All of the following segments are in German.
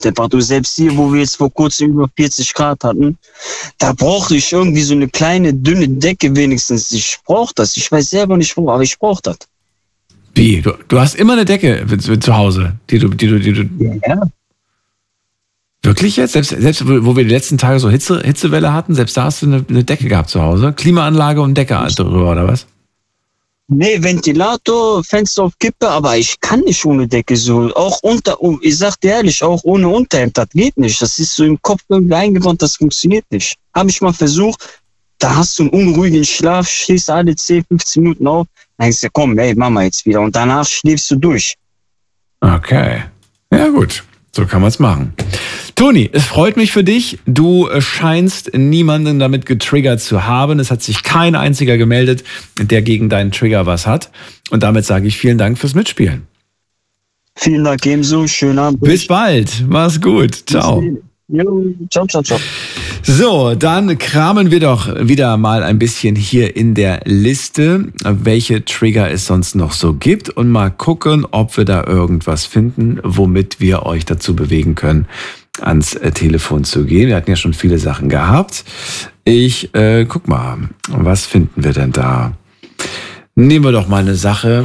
Temperatur. Selbst hier, wo wir jetzt vor kurzem über 40 Grad hatten, da brauchte ich irgendwie so eine kleine, dünne Decke wenigstens. Ich brauche das. Ich weiß selber nicht wo, aber ich brauche das. Wie? Du hast immer eine Decke zu Hause, die du. Ja. Wirklich jetzt? Selbst wo wir die letzten Tage so Hitzewelle hatten, selbst da hast du eine Decke gehabt zu Hause? Klimaanlage und Decke drüber, oder was? Nee, Ventilator, Fenster auf Kippe, aber ich kann nicht ohne Decke so. Auch ich sag dir ehrlich, auch ohne Unterhemd, das geht nicht. Das ist so im Kopf irgendwie eingebaut, das funktioniert nicht. Habe ich mal versucht, da hast du einen unruhigen Schlaf, stehst alle 10, 15 Minuten auf, dann denkst du, komm, hey, mach mal jetzt wieder. Und danach schläfst du durch. Okay. Ja gut, so kann man es machen. Toni, es freut mich für dich. Du scheinst niemanden damit getriggert zu haben. Es hat sich kein einziger gemeldet, der gegen deinen Trigger was hat. Und damit sage ich vielen Dank fürs Mitspielen. Vielen Dank ebenso. Schönen Abend. Bis bald. Mach's gut. Ciao. Jo, ciao, ciao, ciao. So, dann kramen wir doch wieder mal ein bisschen hier in der Liste, welche Trigger es sonst noch so gibt und mal gucken, ob wir da irgendwas finden, womit wir euch dazu bewegen können, ans Telefon zu gehen. Wir hatten ja schon viele Sachen gehabt. Ich guck mal, was finden wir denn da? Nehmen wir doch mal eine Sache.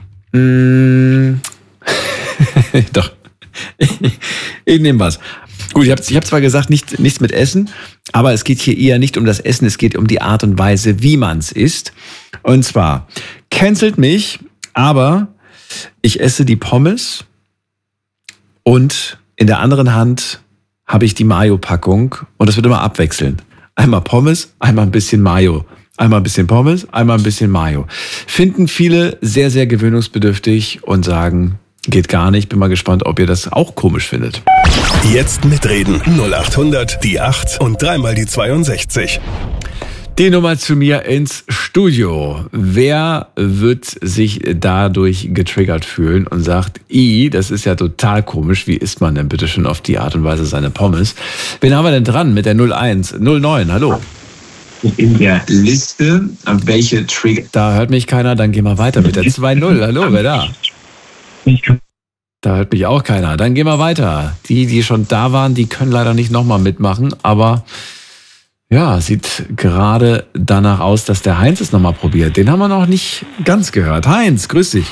Doch, ich nehme was. Gut, ich hab zwar gesagt, nichts mit Essen, aber es geht hier eher nicht um das Essen, es geht um die Art und Weise, wie man es isst. Und zwar, cancelt mich, aber ich esse die Pommes und in der anderen Hand habe ich die Mayo-Packung und das wird immer abwechselnd. Einmal Pommes, einmal ein bisschen Mayo. Einmal ein bisschen Pommes, einmal ein bisschen Mayo. Finden viele sehr, sehr gewöhnungsbedürftig und sagen, geht gar nicht. Bin mal gespannt, ob ihr das auch komisch findet. Jetzt mitreden. 0800 die 8 und dreimal die 62. Die Nummer zu mir ins Studio. Wer wird sich dadurch getriggert fühlen und sagt, das ist ja total komisch. Wie isst man denn bitte schon auf die Art und Weise seine Pommes? Wen haben wir denn dran mit der 0109? Hallo. In der Liste, welche Trigger... Da hört mich keiner, dann gehen wir weiter mit der 20. Hallo, wer da? Da hört mich auch keiner. Dann gehen wir weiter. Die schon da waren, die können leider nicht nochmal mitmachen, aber ja, sieht gerade danach aus, dass der Heinz es nochmal probiert. Den haben wir noch nicht ganz gehört. Heinz, grüß dich.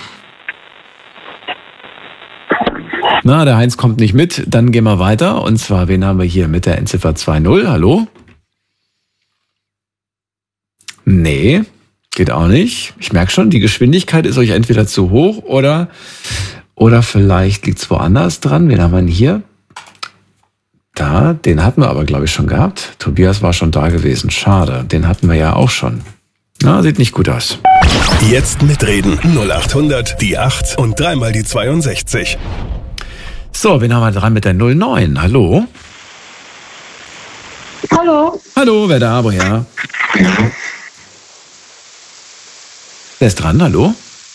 Na, der Heinz kommt nicht mit. Dann gehen wir weiter. Und zwar, wen haben wir hier mit der Endziffer 20? Hallo? Nee, geht auch nicht. Ich merke schon, die Geschwindigkeit ist euch entweder zu hoch oder vielleicht liegt es woanders dran. Wen haben wir denn hier? Da, den hatten wir aber, glaube ich, schon gehabt. Tobias war schon da gewesen. Schade, den hatten wir ja auch schon. Na, sieht nicht gut aus. Jetzt mitreden. 0800 die 8 und dreimal die 62. So, wen haben wir dran mit der 09? Hallo? Hallo. Hallo, wer da? Woher? Wer ist dran? Hallo?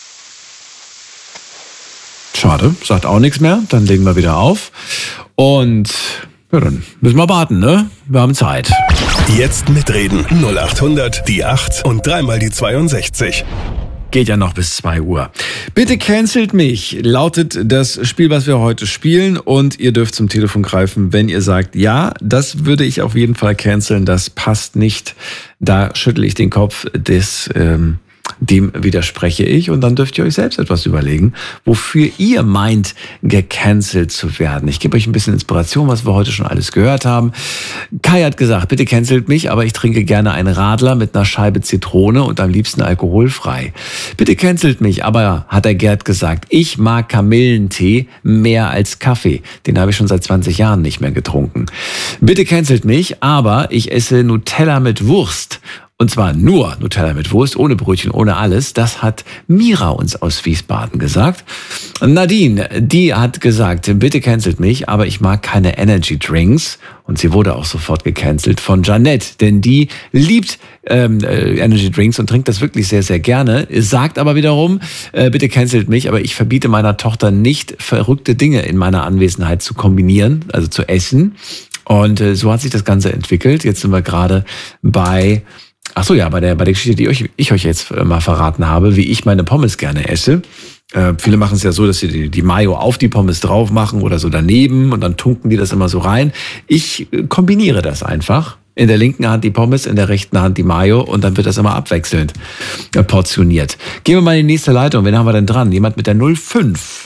Schade, sagt auch nichts mehr. Dann legen wir wieder auf. Und ja, dann müssen wir warten, ne? Wir haben Zeit. Jetzt mitreden. 0800 die 8 und dreimal die 62. Geht ja noch bis 2 Uhr. Bitte cancelt mich, lautet das Spiel, was wir heute spielen. Und ihr dürft zum Telefon greifen, wenn ihr sagt, ja, das würde ich auf jeden Fall canceln, das passt nicht. Da schüttle ich den Kopf, dem widerspreche ich. Und dann dürft ihr euch selbst etwas überlegen, wofür ihr meint, gecancelt zu werden. Ich gebe euch ein bisschen Inspiration, was wir heute schon alles gehört haben. Kai hat gesagt, bitte cancelt mich, aber ich trinke gerne einen Radler mit einer Scheibe Zitrone und am liebsten alkoholfrei. Bitte cancelt mich, aber hat der Gerd gesagt, ich mag Kamillentee mehr als Kaffee. Den habe ich schon seit 20 Jahren nicht mehr getrunken. Bitte cancelt mich, aber ich esse Nutella mit Wurst. Und zwar nur Nutella mit Wurst, ohne Brötchen, ohne alles. Das hat Mira uns aus Wiesbaden gesagt. Nadine, die hat gesagt, bitte cancelt mich, aber ich mag keine Energy Drinks. Und sie wurde auch sofort gecancelt von Janette, denn die liebt Energy Drinks und trinkt das wirklich sehr, sehr gerne. Sagt aber wiederum, bitte cancelt mich, aber ich verbiete meiner Tochter nicht, verrückte Dinge in meiner Anwesenheit zu kombinieren, also zu essen. Und so hat sich das Ganze entwickelt. Jetzt sind wir gerade bei... Ach so, ja, bei der Geschichte, die ich euch jetzt mal verraten habe, wie ich meine Pommes gerne esse. Viele machen es ja so, dass sie die Mayo auf die Pommes drauf machen oder so daneben und dann tunken die das immer so rein. Ich kombiniere das einfach. In der linken Hand die Pommes, in der rechten Hand die Mayo und dann wird das immer abwechselnd portioniert. Gehen wir mal in die nächste Leitung. Wen haben wir denn dran? Jemand mit der 05.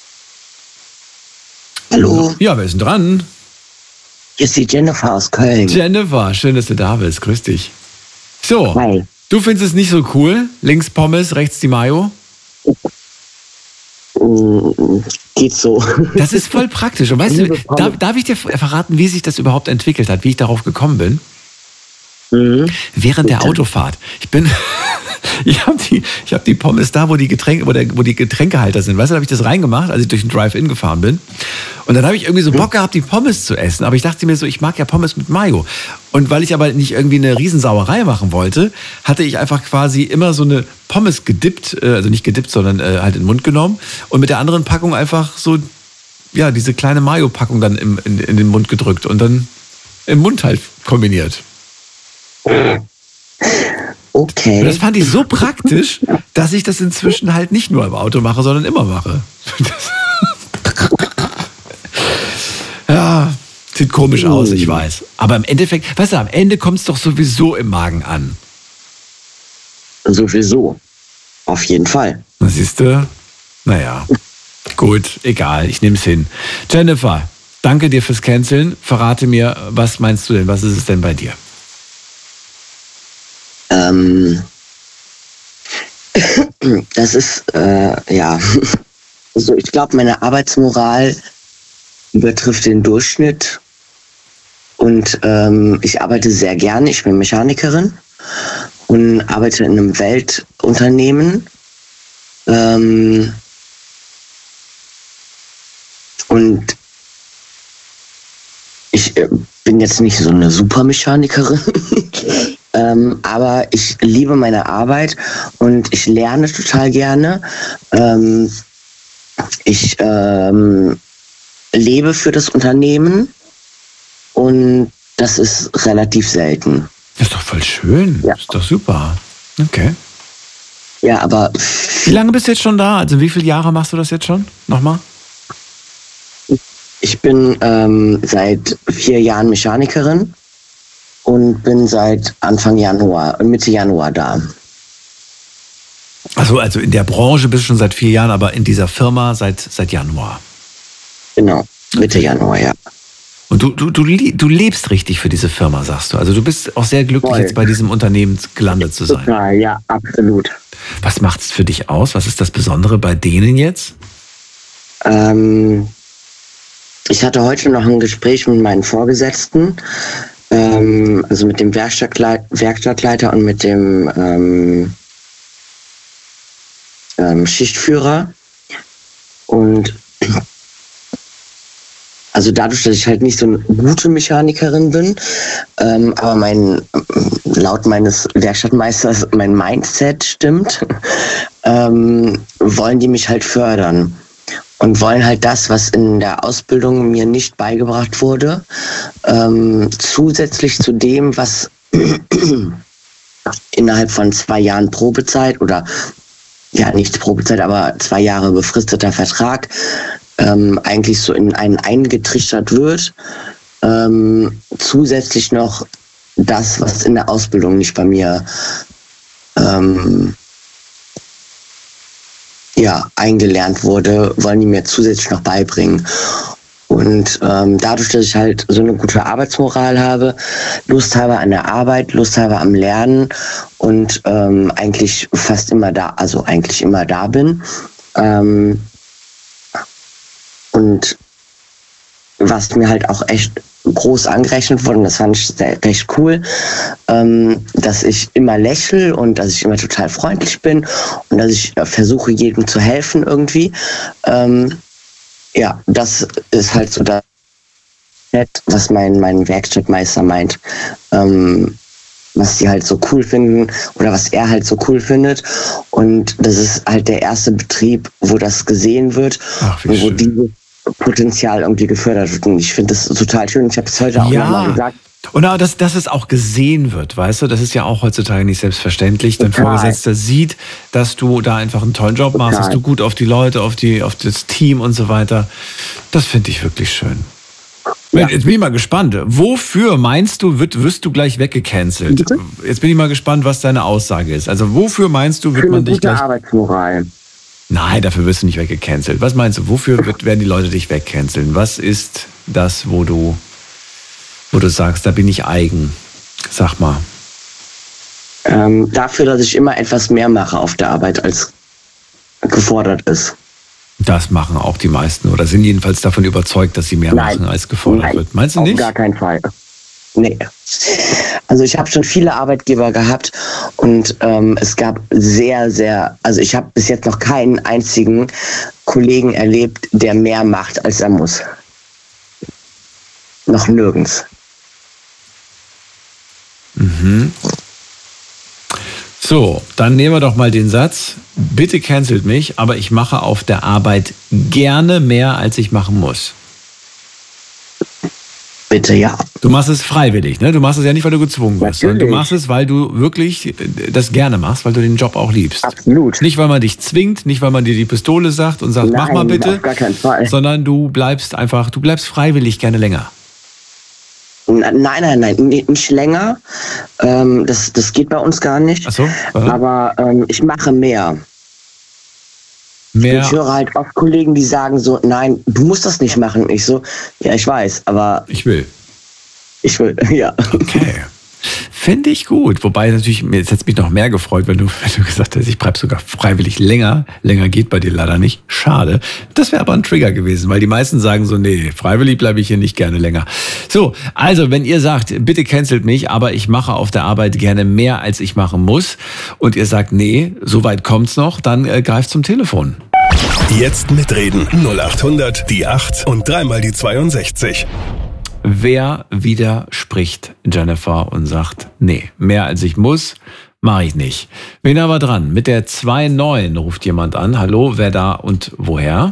Hallo. Ja, wer ist denn dran? Hier ist die Jennifer aus Köln. Jennifer, schön, dass du da bist. Grüß dich. So, Hi. du findest es nicht so cool? Links Pommes, rechts die Mayo? Geht so. Das ist voll praktisch. Und weißt du, darf ich dir verraten, wie sich das überhaupt entwickelt hat, wie ich darauf gekommen bin? Während der Autofahrt. Ich hab die Pommes da, wo die Getränkehalter sind. Weißt du, da habe ich das reingemacht, als ich durch den Drive-In gefahren bin. Und dann habe ich irgendwie so Bock gehabt, die Pommes zu essen. Aber ich dachte mir so, ich mag ja Pommes mit Mayo. Und weil ich aber nicht irgendwie eine Riesensauerei machen wollte, hatte ich einfach quasi immer so eine Pommes gedippt, also nicht gedippt, sondern halt in den Mund genommen. Und mit der anderen Packung einfach so, ja, diese kleine Mayo-Packung dann in den Mund gedrückt und dann im Mund halt kombiniert. Okay. Und das fand ich so praktisch, dass ich das inzwischen halt nicht nur im Auto mache, sondern immer mache. Ja, sieht komisch aus, ich weiß. Aber im Endeffekt, weißt du, am Ende kommt es doch sowieso im Magen an. Sowieso. Auf jeden Fall. Das siehst du? Naja, gut, egal, ich nehme es hin. Jennifer, danke dir fürs Canceln. Verrate mir, was meinst du denn, was ist es denn bei dir? Das ist, ja, also ich glaube, meine Arbeitsmoral übertrifft den Durchschnitt und ich arbeite sehr gerne. Ich bin Mechanikerin und arbeite in einem Weltunternehmen. Und ich bin jetzt nicht so eine Supermechanikerin. Aber ich liebe meine Arbeit und ich lerne total gerne. Ich lebe für das Unternehmen und das ist relativ selten. Das ist doch voll schön. Ja. Das ist doch super. Okay. Ja, aber... Wie lange bist du jetzt schon da? Also wie viele Jahre machst du das jetzt schon? Nochmal? Ich bin seit 4 Jahren Mechanikerin. Und bin seit Mitte Januar da. Also in der Branche bist du schon seit 4 Jahren, aber in dieser Firma seit Januar. Genau, Mitte Januar, ja. Und du lebst richtig für diese Firma, sagst du. Also du bist auch sehr glücklich, jetzt bei diesem Unternehmen gelandet zu sein. Total, ja, absolut. Was macht es für dich aus? Was ist das Besondere bei denen jetzt? Ich hatte heute noch ein Gespräch mit meinen Vorgesetzten. Also mit dem Werkstattleiter und mit dem Schichtführer. Und also dadurch, dass ich halt nicht so eine gute Mechanikerin bin, aber laut meines Werkstattmeisters mein Mindset stimmt, wollen die mich halt fördern. Und wollen halt das, was in der Ausbildung mir nicht beigebracht wurde, zusätzlich zu dem, was innerhalb von 2 Jahren Probezeit oder, ja, nicht Probezeit, aber 2 Jahre befristeter Vertrag, eigentlich so in einen eingetrichtert wird, zusätzlich noch das, was in der Ausbildung nicht bei mir eingelernt wurde, wollen die mir zusätzlich noch beibringen. Und dadurch, dass ich halt so eine gute Arbeitsmoral habe, Lust habe an der Arbeit, Lust habe am Lernen und eigentlich immer da bin. Und was mir halt auch echt groß angerechnet wurde, und das fand ich recht cool, dass ich immer lächle und dass ich immer total freundlich bin und dass ich versuche, jedem zu helfen irgendwie. Ja, das ist halt so das, was mein Werkstattmeister meint, was die halt so cool finden oder was er halt so cool findet. Und das ist halt der erste Betrieb, wo das gesehen wird. Ach, und wo dieses Potenzial irgendwie gefördert wird. Und ich finde das total schön. Ich habe es heute auch nochmal gesagt. Und auch, dass es auch gesehen wird, weißt du, das ist ja auch heutzutage nicht selbstverständlich. Dein Vorgesetzter sieht, dass du da einfach einen tollen Job machst, dass du gut auf die Leute, auf das Team und so weiter. Das finde ich wirklich schön. Ja. Jetzt bin ich mal gespannt. Wofür meinst du, wirst du gleich weggecancelt? Bitte? Jetzt bin ich mal gespannt, was deine Aussage ist. Also wofür meinst du, wird man dich gleich... Arbeitsmoral. Nein, dafür wirst du nicht weggecancelt. Was meinst du, wofür werden die Leute dich wegcanceln? Was ist das, wo du sagst, da bin ich eigen? Sag mal. Dafür, dass ich immer etwas mehr mache auf der Arbeit, als gefordert ist. Das machen auch die meisten oder sind jedenfalls davon überzeugt, dass sie mehr machen, als gefordert wird. Meinst du nicht? Auf gar keinen Fall. Nee. Also ich habe schon viele Arbeitgeber gehabt und es gab also ich habe bis jetzt noch keinen einzigen Kollegen erlebt, der mehr macht, als er muss. Noch nirgends. Mhm. So, dann nehmen wir doch mal den Satz, bitte cancelt mich, aber ich mache auf der Arbeit gerne mehr, als ich machen muss. Bitte, ja. Du machst es freiwillig, ne? Du machst es ja nicht, weil du gezwungen wirst, sondern du machst es, weil du wirklich das gerne machst, weil du den Job auch liebst. Absolut. Nicht, weil man dich zwingt, nicht, weil man dir die Pistole sagt und sagt, Nein, mach mal bitte, auf gar keinen Fall. sondern du bleibst freiwillig gerne länger. Nein, nicht länger. Das geht bei uns gar nicht. Ach so? Aber ich mache mehr. Mehr. Ich höre halt oft Kollegen, die sagen so, nein, du musst das nicht machen. Ich so, ja, ich weiß, aber... Ich will, ja. Okay. Finde ich gut. Wobei natürlich, jetzt hätte es mich noch mehr gefreut, wenn du gesagt hättest, ich bleibe sogar freiwillig länger. Länger geht bei dir leider nicht. Schade. Das wäre aber ein Trigger gewesen, weil die meisten sagen so, nee, freiwillig bleibe ich hier nicht gerne länger. So, also wenn ihr sagt, bitte cancelt mich, aber ich mache auf der Arbeit gerne mehr, als ich machen muss, und ihr sagt, nee, so weit kommt's noch, dann greift zum Telefon. Jetzt mitreden. 0800 die 8 und dreimal die 62. Wer widerspricht Jennifer und sagt, nee, mehr als ich muss, mache ich nicht. Wen aber dran? Mit der 2.9 ruft jemand an. Hallo, wer da und woher?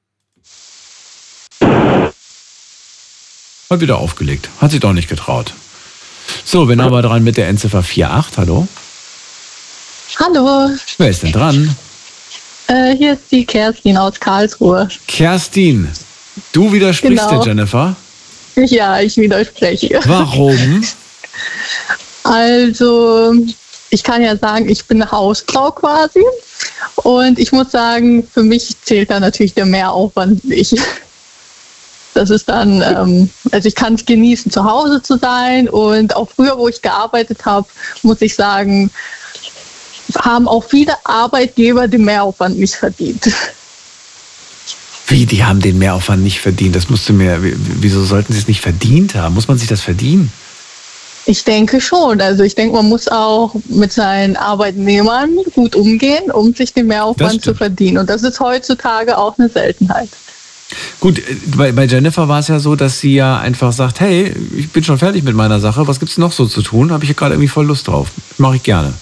Hat wieder aufgelegt. Hat sich doch nicht getraut. So, wen haben wir dran mit der Endziffer 48? Hallo? Hallo. Wer ist denn dran? Hier ist die Kerstin aus Karlsruhe. Kerstin, du widersprichst der Jennifer? Ja, ich widerspreche. Warum? Also, ich kann ja sagen, ich bin eine Hausfrau quasi. Und ich muss sagen, für mich zählt da natürlich der Mehraufwand nicht. Das ist dann, also ich kann es genießen, zu Hause zu sein. Und auch früher, wo ich gearbeitet habe, muss ich sagen, haben auch viele Arbeitgeber den Mehraufwand nicht verdient. Wie, die haben den Mehraufwand nicht verdient? Das musst du mir, wieso sollten sie es nicht verdient haben? Muss man sich das verdienen? Ich denke schon. Also ich denke, man muss auch mit seinen Arbeitnehmern gut umgehen, um sich den Mehraufwand zu verdienen. Und das ist heutzutage auch eine Seltenheit. Gut, bei Jennifer war es ja so, dass sie ja einfach sagt, hey, ich bin schon fertig mit meiner Sache, was gibt's noch so zu tun? Habe ich ja gerade irgendwie voll Lust drauf. Mache ich gerne.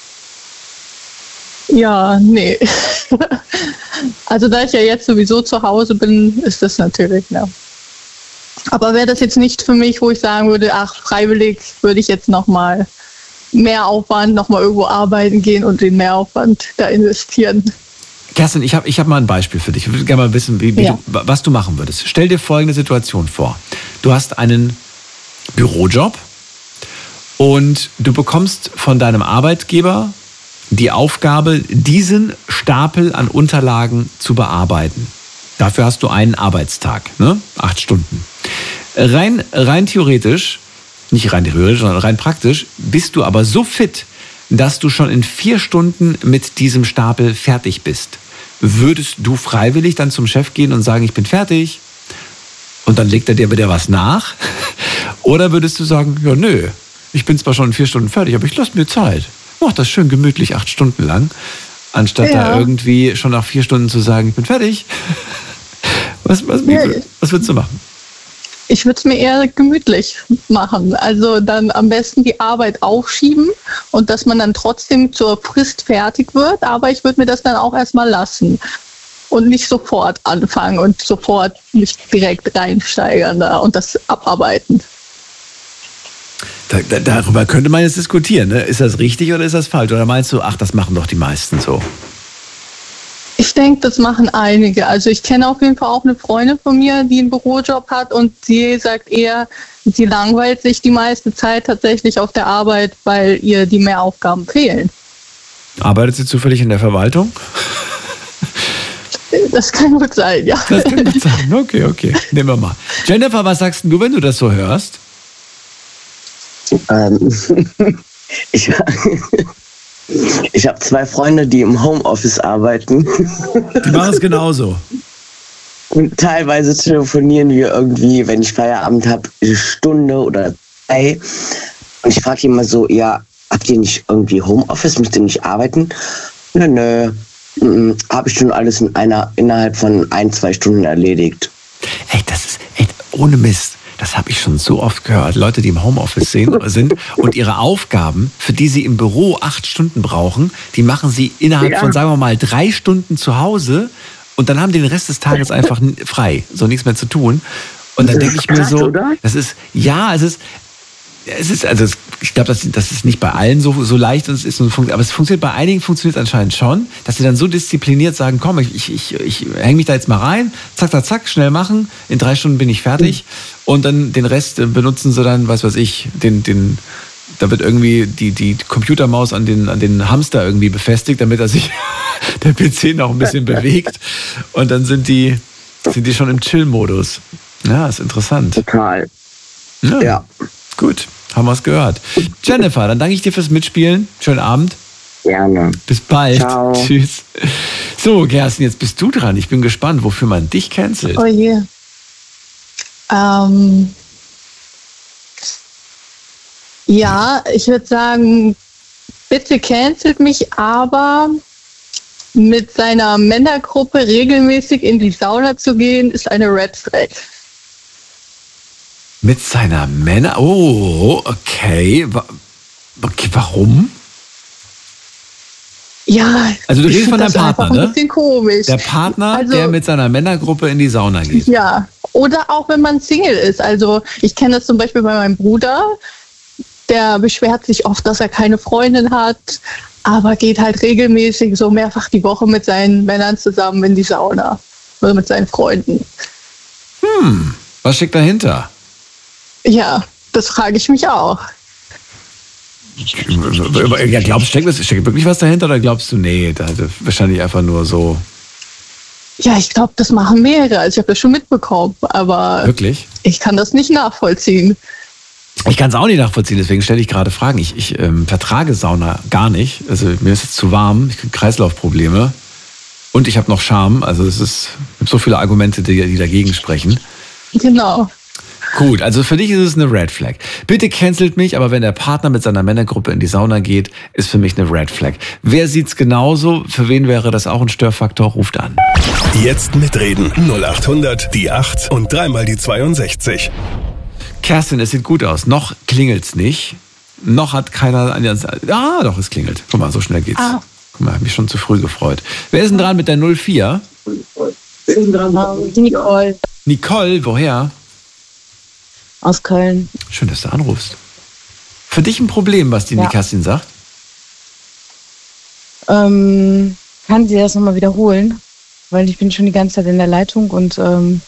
Ja, nee. Also da ich ja jetzt sowieso zu Hause bin, ist das natürlich, ja. Aber wäre das jetzt nicht für mich, wo ich sagen würde, ach, freiwillig würde ich jetzt nochmal mehr Aufwand, nochmal irgendwo arbeiten gehen und den Mehraufwand da investieren. Kerstin, ich hab mal ein Beispiel für dich. Ich würde gerne mal wissen, was du machen würdest. Stell dir folgende Situation vor. Du hast einen Bürojob und du bekommst von deinem Arbeitgeber die Aufgabe, diesen Stapel an Unterlagen zu bearbeiten. Dafür hast du einen Arbeitstag, ne? 8 Stunden. Rein theoretisch, nicht rein theoretisch, sondern rein praktisch, bist du aber so fit, dass du schon in 4 Stunden mit diesem Stapel fertig bist. Würdest du freiwillig dann zum Chef gehen und sagen, ich bin fertig? Und dann legt er dir wieder was nach? Oder würdest du sagen, ja nö, ich bin zwar schon in 4 Stunden fertig, aber ich lasse mir Zeit. Mach das schön gemütlich 8 Stunden lang, anstatt da irgendwie schon nach 4 Stunden zu sagen, ich bin fertig. Was würdest du machen? Ich würde es mir eher gemütlich machen. Also dann am besten die Arbeit aufschieben und dass man dann trotzdem zur Frist fertig wird. Aber ich würde mir das dann auch erstmal lassen und nicht sofort anfangen und sofort mich direkt reinsteigern da und das abarbeiten. Darüber könnte man jetzt diskutieren. Ne? Ist das richtig oder ist das falsch? Oder meinst du, ach, das machen doch die meisten so? Ich denke, das machen einige. Also ich kenne auf jeden Fall auch eine Freundin von mir, die einen Bürojob hat und sie sagt eher, sie langweilt sich die meiste Zeit tatsächlich auf der Arbeit, weil ihr die Mehraufgaben fehlen. Arbeitet sie zufällig in der Verwaltung? Das kann gut sein, ja. Das kann gut sein. Okay. Nehmen wir mal. Jennifer, was sagst du, wenn du das so hörst? Ich habe 2 Freunde, die im Homeoffice arbeiten. Die machen es genauso. Und teilweise telefonieren wir irgendwie, wenn ich Feierabend habe, eine Stunde oder 2. Und ich frage ihn immer so, ja, habt ihr nicht irgendwie Homeoffice? Müsst ihr nicht arbeiten? Nö. Habe ich schon alles innerhalb von 1-2 Stunden erledigt. Ey, das ist echt ohne Mist. Das habe ich schon so oft gehört. Leute, die im Homeoffice sind und ihre Aufgaben, für die sie im Büro 8 Stunden brauchen, die machen sie innerhalb von, sagen wir mal, 3 Stunden zu Hause und dann haben die den Rest des Tages einfach frei, so nichts mehr zu tun. Und dann denke ich mir so, ich glaube, das ist nicht bei allen so leicht, aber es funktioniert bei einigen anscheinend schon, dass sie dann so diszipliniert sagen, komm, ich hänge mich da jetzt mal rein, zack, schnell machen, in 3 Stunden bin ich fertig und dann den Rest benutzen sie dann, da wird irgendwie die Computermaus an den Hamster irgendwie befestigt, damit er sich der PC noch ein bisschen bewegt und dann sind die schon im Chill-Modus. Ja, ist interessant. Total. Ja. Gut, haben wir es gehört. Jennifer, dann danke ich dir fürs Mitspielen. Schönen Abend. Gerne. Bis bald. Ciao. Tschüss. So, Kerstin, jetzt bist du dran. Ich bin gespannt, wofür man dich cancelt. Oh je. Ja, ich würde sagen, bitte cancelt mich, aber mit seiner Männergruppe regelmäßig in die Sauna zu gehen, ist eine Red Flag. Mit seiner Männer... Oh, okay. Warum? Ja, also du redest von deinem Partner, ne? Ein bisschen komisch. Der Partner, der mit seiner Männergruppe in die Sauna geht. Ja, oder auch wenn man Single ist. Also ich kenne das zum Beispiel bei meinem Bruder. Der beschwert sich oft, dass er keine Freundin hat, aber geht halt regelmäßig so mehrfach die Woche mit seinen Männern zusammen in die Sauna. Oder mit seinen Freunden. Was steckt dahinter? Ja, das frage ich mich auch. Ja, glaubst du, steckt wirklich was dahinter oder glaubst du, nee, da wahrscheinlich einfach nur so... Ja, ich glaube, das machen mehrere. Also ich habe das schon mitbekommen, aber wirklich? Ich kann das nicht nachvollziehen. Ich kann es auch nicht nachvollziehen, deswegen stelle ich gerade Fragen. Ich vertrage Sauna gar nicht. Also mir ist es zu warm, ich kriege Kreislaufprobleme und ich habe noch Scham. Also es gibt so viele Argumente, die dagegen sprechen. Genau. Gut, also für dich ist es eine Red Flag. Bitte cancelt mich, aber wenn der Partner mit seiner Männergruppe in die Sauna geht, ist für mich eine Red Flag. Wer sieht's genauso? Für wen wäre das auch ein Störfaktor? Ruft an. Jetzt mitreden. 0800 die 8 und 3 mal die 62. Kerstin, es sieht gut aus. Noch klingelt's nicht. Noch hat keiner... doch, es klingelt. Guck mal, so schnell geht's. Guck mal, hab mich schon zu früh gefreut. Wer ist denn dran mit der 04? Nicole. Nicole, woher? Aus Köln. Schön, dass du anrufst. Für dich ein Problem, was die Kerstin sagt? Kann sie das nochmal wiederholen? Weil ich bin schon die ganze Zeit in der Leitung und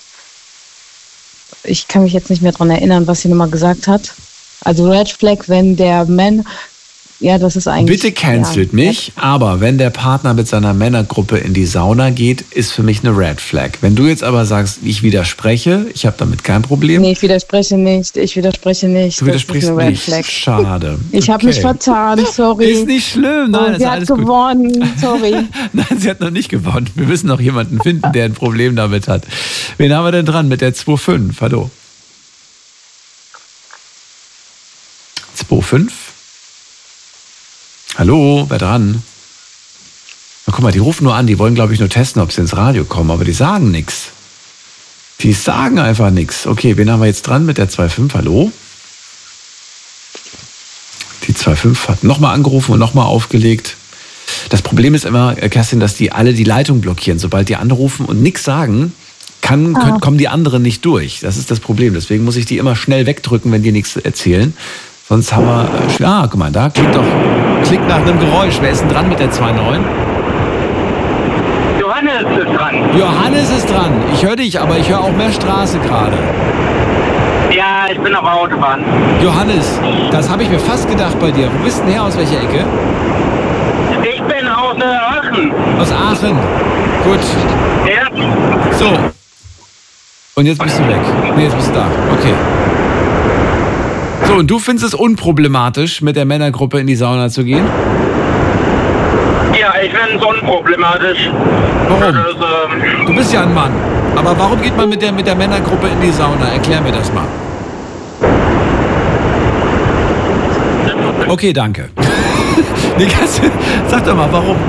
ich kann mich jetzt nicht mehr daran erinnern, was sie nochmal gesagt hat. Also Red Flag, wenn der Mann... Ja, das ist eigentlich... Bitte cancelt mich, aber wenn der Partner mit seiner Männergruppe in die Sauna geht, ist für mich eine Red Flag. Wenn du jetzt aber sagst, ich widerspreche, ich habe damit kein Problem. Nee, ich widerspreche nicht. Du widersprichst nicht. Schade. Ich habe mich vertan, sorry. Ist nicht schlimm. Nein, sie hat gewonnen, sorry. Nein, sie hat noch nicht gewonnen. Wir müssen noch jemanden finden, der ein Problem damit hat. Wen haben wir denn dran mit der 2.5? Hallo. 2.5? Hallo, wer dran? Na, guck mal, die rufen nur an, die wollen, glaube ich, nur testen, ob sie ins Radio kommen, aber die sagen nichts. Die sagen einfach nichts. Okay, wen haben wir jetzt dran mit der 2.5? Hallo? Die 2.5 hat nochmal angerufen und nochmal aufgelegt. Das Problem ist immer, Kerstin, dass die alle die Leitung blockieren. Sobald die anrufen und nichts sagen, kommen die anderen nicht durch. Das ist das Problem. Deswegen muss ich die immer schnell wegdrücken, wenn die nichts erzählen. Sonst haben wir... guck mal, da klingt nach einem Geräusch. Wer ist denn dran mit der 2.9? Johannes ist dran. Johannes ist dran. Ich höre dich, aber ich höre auch mehr Straße gerade. Ja, ich bin auf der Autobahn. Johannes, das habe ich mir fast gedacht bei dir. Wo bist denn her? Aus welcher Ecke? Ich bin aus Aachen. Aus Aachen. Gut. Ja. So. Und jetzt bist du weg. Nee, jetzt bist du da. Okay. So, und du findest es unproblematisch, mit der Männergruppe in die Sauna zu gehen? Ja, ich finde es unproblematisch. Warum? Das ist, Du bist ja ein Mann. Aber warum geht man mit der Männergruppe in die Sauna? Erklär mir das mal. Okay, danke. Nee, sag doch mal, warum?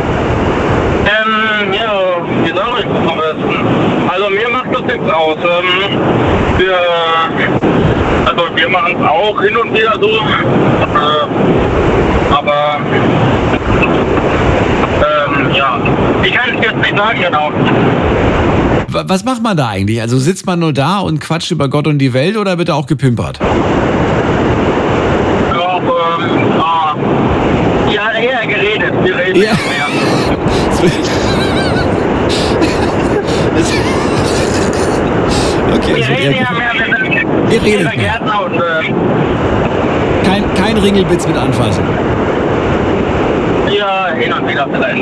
ja, wie sag ich das am besten? Also mir macht das nichts aus. Wir machen es auch hin und wieder so. Aber ja, ich kann es jetzt nicht sagen genau. Was macht man da eigentlich? Also sitzt man nur da und quatscht über Gott und die Welt oder wird da auch gepimpert? Ja, eher geredet. Wir reden ja. mehr. Okay, wir reden ja mehr. Wir reden mehr. Gärtner und, kein Ringelwitz mit anfassen. Ja, hin und wieder vielleicht.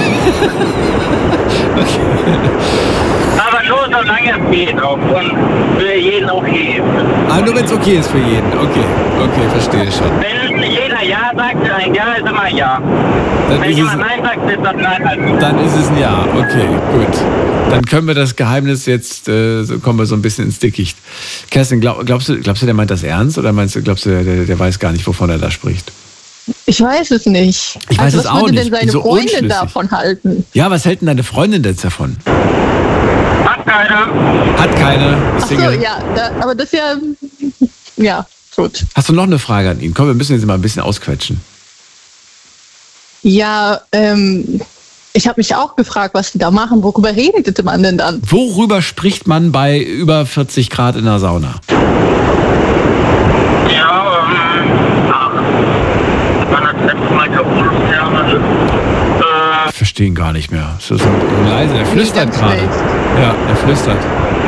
Okay. Aber nur solange es geht auch und für jeden okay ist. Ah, nur wenn es okay ist für jeden. Okay, verstehe schon. Wenn jeder Ja sagt, ein Ja ist immer Ja. Wenn jemand Nein sagt, ist das Nein halt. Dann ist es ein Ja. Okay, gut. Dann können wir das Geheimnis jetzt, kommen wir so ein bisschen ins Dickicht. Kerstin, glaubst du, der meint das ernst oder glaubst du, der weiß gar nicht, wovon er da spricht? Ich weiß es nicht. Ich weiß es auch nicht. Was würde denn seine so Freundin unschlüssig davon halten? Ja, was hält denn deine Freundin jetzt davon? Hat keiner. Hat keine. Ach so, ja, aber das ist ja... Ja, gut. Hast du noch eine Frage an ihn? Komm, wir müssen jetzt mal ein bisschen ausquetschen. Ja, ich habe mich auch gefragt, was die da machen. Worüber redete man denn dann? Worüber spricht man bei über 40 Grad in der Sauna? Ja, man hat letztes Mal Ich verstehe ihn gar nicht mehr. Es ist so leise, er flüstert gerade. Ja, er flüstert.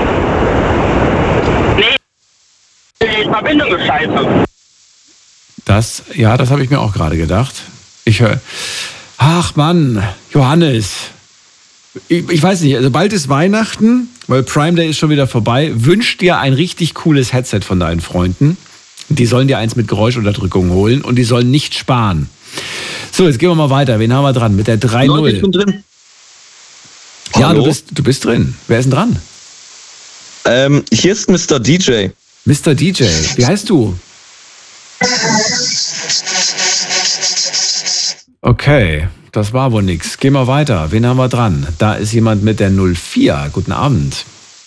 Nee, die Verbindung ist scheiße. Das habe ich mir auch gerade gedacht. Ich höre... Ach Mann, Johannes. Ich weiß nicht, also bald ist Weihnachten, weil Prime Day ist schon wieder vorbei. Wünsch dir ein richtig cooles Headset von deinen Freunden. Die sollen dir eins mit Geräuschunterdrückung holen und die sollen nicht sparen. So, jetzt gehen wir mal weiter. Wen haben wir dran? Mit der 3.0. Ich bin drin. Ja, Hallo? du bist drin. Wer ist denn dran? Hier ist Mr. DJ. Mr. DJ, wie heißt du? Okay, das war wohl nix. Gehen wir weiter. Wen haben wir dran? Da ist jemand mit der 04. Guten Abend.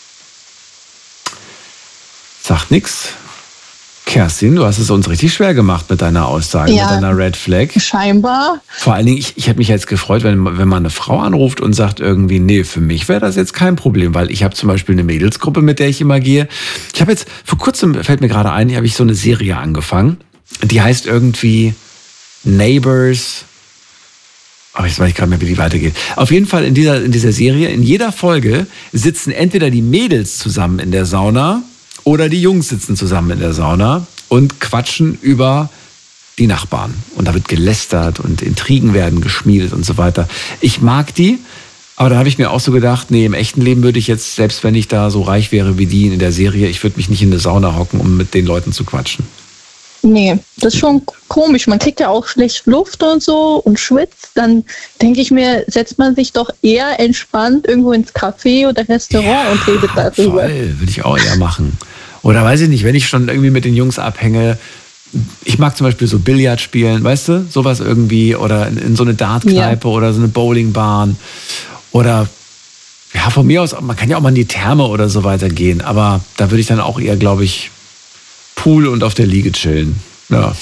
Sagt nix. Kerstin, du hast es uns richtig schwer gemacht mit deiner Aussage, Ja, mit deiner Red Flag. Scheinbar. Vor allen Dingen, ich hätte mich jetzt gefreut, wenn man eine Frau anruft und sagt irgendwie, nee, für mich wäre das jetzt kein Problem, weil ich habe zum Beispiel eine Mädelsgruppe, mit der ich immer gehe. Ich habe jetzt, vor kurzem, fällt mir gerade ein, habe ich so eine Serie angefangen, die heißt irgendwie Neighbors. Aber jetzt weiß ich gerade mehr, wie die weitergeht. Auf jeden Fall in dieser Serie, in jeder Folge sitzen entweder die Mädels zusammen in der Sauna oder die Jungs sitzen zusammen in der Sauna und quatschen über die Nachbarn. Und da wird gelästert und Intrigen werden geschmiedet und so weiter. Ich mag die, aber da habe ich mir auch so gedacht, nee, im echten Leben würde ich jetzt, selbst wenn ich da so reich wäre wie die in der Serie, ich würde mich nicht in eine Sauna hocken, um mit den Leuten zu quatschen. Nee, das ist schon komisch. Man kriegt ja auch schlecht Luft und so und schwitzt. Dann denke ich mir, setzt man sich doch eher entspannt irgendwo ins Café oder Restaurant und redet darüber. Voll, würde ich auch eher machen. Oder weiß ich nicht, wenn ich schon irgendwie mit den Jungs abhänge, ich mag zum Beispiel so Billard spielen, weißt du, sowas irgendwie, oder in so eine Dartkneipe oder so eine Bowlingbahn oder ja, von mir aus, man kann ja auch mal in die Therme oder so weiter gehen, aber da würde ich dann auch eher, glaube ich, Pool und auf der Liege chillen. Ja.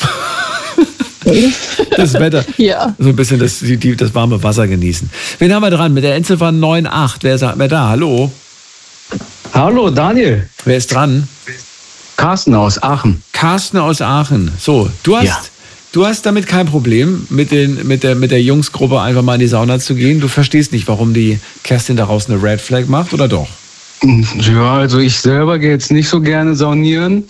Das Wetter. Ja. So ein bisschen das warme Wasser genießen. Wen haben wir dran? Mit der Endziffer 98. Wer da? Hallo? Hallo, Daniel. Wer ist dran? Carsten aus Aachen. Carsten aus Aachen. So, du hast damit kein Problem, mit der Jungsgruppe einfach mal in die Sauna zu gehen. Du verstehst nicht, warum die Kerstin daraus eine Red Flag macht, oder doch? Ja, also ich selber gehe jetzt nicht so gerne saunieren.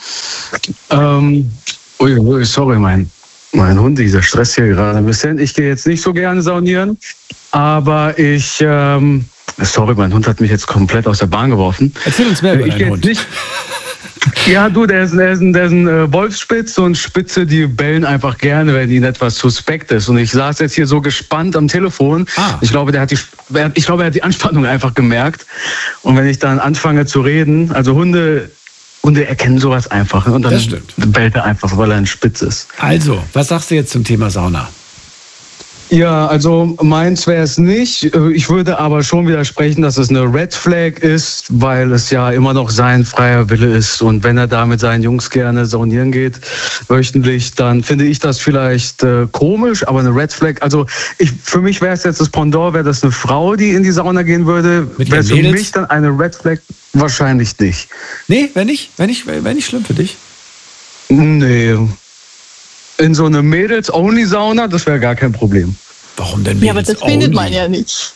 Sorry, mein Hund, dieser Stress hier gerade ein bisschen. Ich gehe jetzt nicht so gerne saunieren, aber sorry, mein Hund hat mich jetzt komplett aus der Bahn geworfen. Erzähl uns mehr über deinen Hund. Ja, du, der ist ein Wolfsspitz und Spitze, die bellen einfach gerne, wenn ihnen etwas suspekt ist. Und ich saß jetzt hier so gespannt am Telefon. Ich glaube, er hat die Anspannung einfach gemerkt. Und wenn ich dann anfange zu reden, also Hunde erkennen sowas einfach. Und dann bellt er einfach, weil er ein Spitz ist. Also, was sagst du jetzt zum Thema Sauna? Ja, also meins wäre es nicht. Ich würde aber schon widersprechen, dass es eine Red Flag ist, weil es ja immer noch sein freier Wille ist. Und wenn er da mit seinen Jungs gerne saunieren geht, wöchentlich, dann finde ich das vielleicht komisch, aber eine Red Flag, also für mich wäre es jetzt das Pendant, wäre das eine Frau, die in die Sauna gehen würde, wäre es für mich dann eine Red Flag wahrscheinlich nicht. Nee, wäre nicht schlimm für dich? Nee. In so eine Mädels-Only-Sauna, das wäre gar kein Problem. Warum denn Mädels-Only? Ja, aber das findet man ja nicht.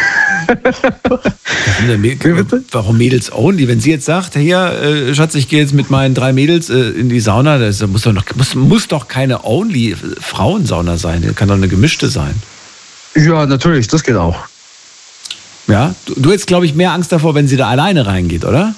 Warum Mädels-Only? Wenn sie jetzt sagt, hier, Schatz, ich gehe jetzt mit meinen 3 Mädels in die Sauna, das muss doch keine Only-Frauensauna sein, das kann doch eine gemischte sein. Ja, natürlich, das geht auch. Ja, du hättest, glaube ich, mehr Angst davor, wenn sie da alleine reingeht, oder?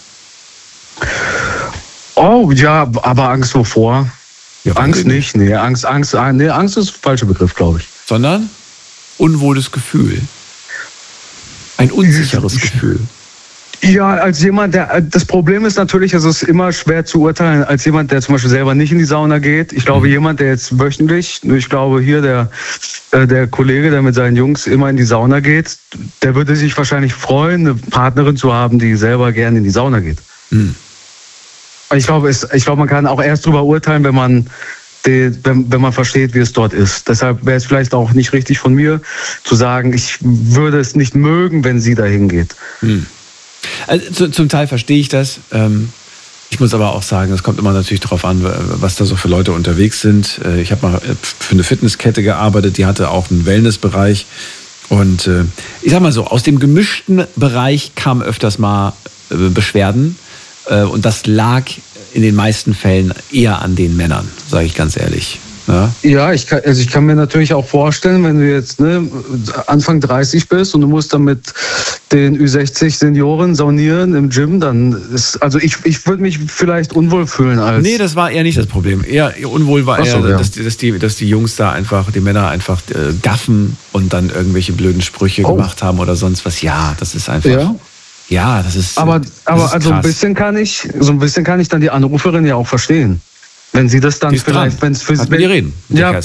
Oh, ja, aber Angst wovor? Ja, Angst nicht, nee, Angst ist der falsche Begriff, glaube ich. Sondern unwohles Gefühl. Ein unsicheres Gefühl. Ja, als jemand, das Problem ist natürlich, es ist immer schwer zu urteilen, als jemand, der zum Beispiel selber nicht in die Sauna geht. Ich glaube, jemand, der jetzt wöchentlich, ich glaube hier der Kollege, der mit seinen Jungs immer in die Sauna geht, der würde sich wahrscheinlich freuen, eine Partnerin zu haben, die selber gerne in die Sauna geht. Ich glaube, man kann auch erst darüber urteilen, wenn man versteht, wie es dort ist. Deshalb wäre es vielleicht auch nicht richtig von mir zu sagen, ich würde es nicht mögen, wenn sie dahin geht. Also zum Teil verstehe ich das. Ich muss aber auch sagen, es kommt immer natürlich darauf an, was da so für Leute unterwegs sind. Ich habe mal für eine Fitnesskette gearbeitet, die hatte auch einen Wellnessbereich. Und ich sag mal so, aus dem gemischten Bereich kamen öfters mal Beschwerden. Und das lag in den meisten Fällen eher an den Männern, sage ich ganz ehrlich. Ja, ich kann mir natürlich auch vorstellen, wenn du jetzt Anfang 30 bist und du musst dann mit den Ü60 Senioren saunieren im Gym, dann ich würde mich vielleicht unwohl fühlen als... Nee, das war eher nicht das Problem. Eher unwohl war dass die Jungs da einfach, die Männer einfach gaffen und dann irgendwelche blöden Sprüche gemacht haben oder sonst was. Ja, das ist einfach... Ja? Ja, das ist. Aber also ein bisschen kann ich dann die Anruferin ja auch verstehen, wenn sie das dann vielleicht, wenn es für sie reden.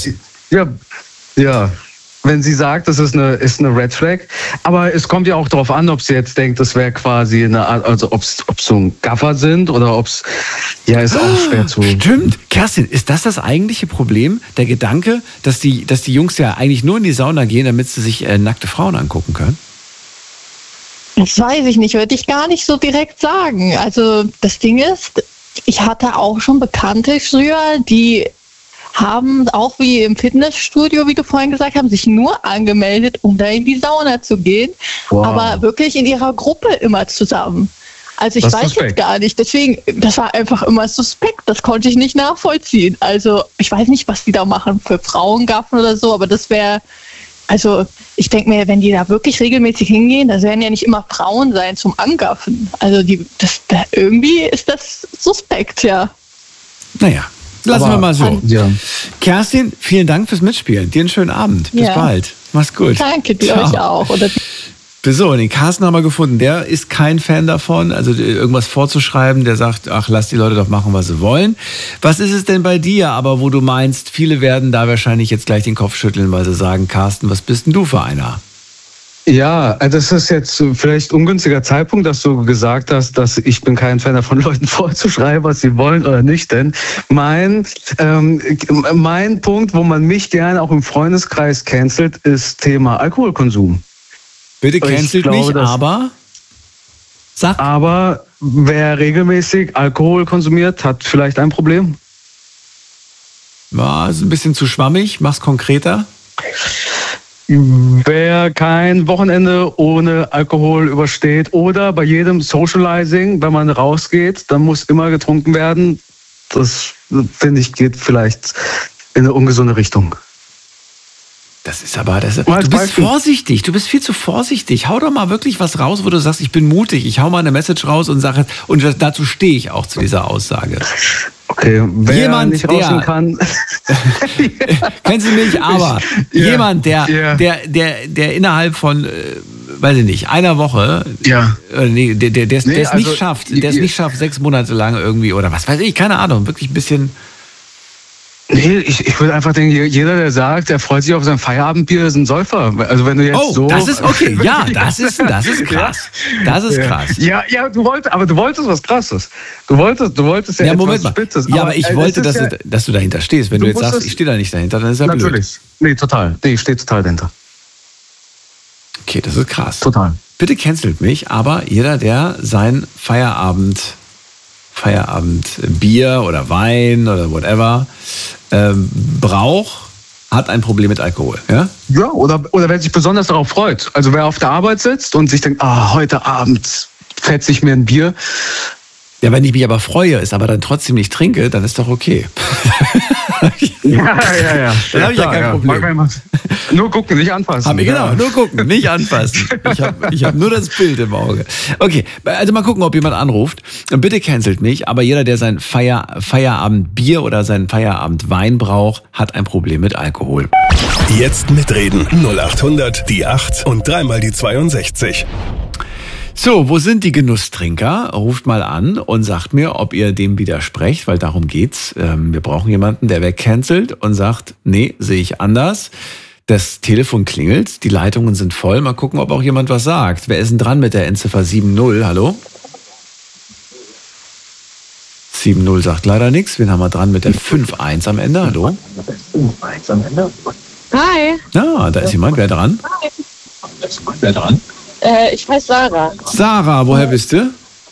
Ja. Wenn sie sagt, das ist eine Red Flag, aber es kommt ja auch darauf an, ob sie jetzt denkt, das wäre quasi eine Art, also ob so ein Gaffer sind oder ob es ist auch schwer zu. Stimmt, Kerstin, ist das eigentliche Problem? Der Gedanke, dass die Jungs ja eigentlich nur in die Sauna gehen, damit sie sich nackte Frauen angucken können? Das weiß ich nicht, würde ich gar nicht so direkt sagen. Also das Ding ist, ich hatte auch schon Bekannte früher, die haben auch wie im Fitnessstudio, wie du vorhin gesagt hast, sich nur angemeldet, um da in die Sauna zu gehen, aber wirklich in ihrer Gruppe immer zusammen. Also ich weiß jetzt gar nicht, deswegen, das war einfach immer suspekt, das konnte ich nicht nachvollziehen. Also ich weiß nicht, was die da machen für Frauengaffen oder so, aber das wäre... Also ich denke mir, wenn die da wirklich regelmäßig hingehen, das werden ja nicht immer Frauen sein zum Angaffen. Also irgendwie ist das suspekt, ja. Naja, lassen wir mal so. Ja. Kerstin, vielen Dank fürs Mitspielen. Dir einen schönen Abend. Bis bald. Mach's gut. Danke, dir euch auch. So, den Carsten haben wir gefunden. Der ist kein Fan davon, also irgendwas vorzuschreiben. Der sagt, ach, lass die Leute doch machen, was sie wollen. Was ist es denn bei dir, aber wo du meinst, viele werden da wahrscheinlich jetzt gleich den Kopf schütteln, weil sie sagen, Carsten, was bist denn du für einer? Ja, das ist jetzt vielleicht ein ungünstiger Zeitpunkt, dass du gesagt hast, dass ich bin kein Fan davon, Leuten vorzuschreiben, was sie wollen oder nicht. Denn mein Punkt, wo man mich gerne auch im Freundeskreis cancelt, ist Thema Alkoholkonsum. Bitte cancelt mich, aber sag. Aber wer regelmäßig Alkohol konsumiert, hat vielleicht ein Problem. Ja, ist ein bisschen zu schwammig. Mach's konkreter. Wer kein Wochenende ohne Alkohol übersteht oder bei jedem Socializing, wenn man rausgeht, dann muss immer getrunken werden. Das, finde ich, geht vielleicht in eine ungesunde Richtung. Das ist aber, du bist vorsichtig, du bist viel zu vorsichtig. Hau doch mal wirklich was raus, wo du sagst, ich bin mutig. Ich hau mal eine Message raus und sage, und dazu stehe ich auch zu dieser Aussage. Okay, wer jemand, nicht rauschen kann. Kennst du mich, aber jemand, der innerhalb von, weiß ich nicht, einer Woche, der es nicht schafft, 6 Monate lang irgendwie, oder was weiß ich, keine Ahnung, wirklich ein bisschen. Nee, ich würde einfach denken, jeder, der sagt, er freut sich auf sein Feierabendbier, ist ein Säufer. Also wenn du jetzt das ist okay. Ja, das ist krass. Das ist krass. Ja, du wolltest was Krasses. Du wolltest ja Moment etwas Spitzes. Ja, aber ich wollte, dass du dahinter stehst. Wenn du jetzt sagst, ich stehe da nicht dahinter, dann ist ja blöd. Natürlich. Nee, total. Nee, ich stehe total dahinter. Okay, das ist krass. Total. Bitte cancelt mich, aber jeder, der sein Feierabendbier oder Wein oder whatever braucht, hat ein Problem mit Alkohol. Ja, ja, oder wer sich besonders darauf freut. Also wer auf der Arbeit sitzt und sich denkt, heute Abend fetze ich mir ein Bier. Ja, wenn ich mich aber freue, es aber dann trotzdem nicht trinke, dann ist doch okay. Ja. Dann habe ich ja kein Problem. Nur gucken, nicht anfassen. Genau, nur gucken, nicht anfassen. Ich hab nur das Bild im Auge. Okay, also mal gucken, ob jemand anruft. Bitte cancelt mich, aber jeder, der sein Feierabendbier oder seinen Feierabendwein braucht, hat ein Problem mit Alkohol. Jetzt mitreden. 0800 die 8 und dreimal die 62. So, wo sind die Genusstrinker? Ruft mal an und sagt mir, ob ihr dem widersprecht, weil darum geht's. Wir brauchen jemanden, der wegcancelt und sagt, nee, sehe ich anders. Das Telefon klingelt, die Leitungen sind voll. Mal gucken, ob auch jemand was sagt. Wer ist denn dran mit der Endziffer 70? Hallo? 70 sagt leider nichts. Wen haben wir dran mit der 51 am Ende? Hallo? 51 am Ende. Hi. Ja, da ist jemand. Wer dran? Hi. Wer dran? Ich heiße Sarah. Sarah, woher bist du?